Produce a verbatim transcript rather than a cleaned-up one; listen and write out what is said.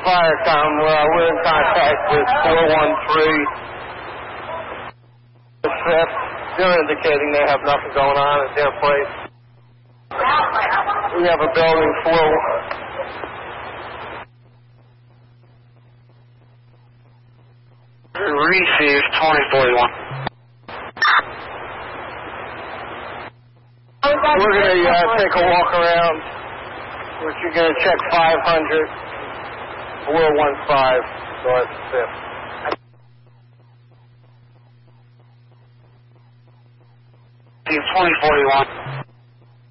Firecom, uh, we're in contact with four one three. The fifth, they're indicating they have nothing going on at their place. We have a building four. Receive twenty forty-one. We're going to uh, take a walk around. We're going to check five hundred, four one five, North fifth. twenty forty-one.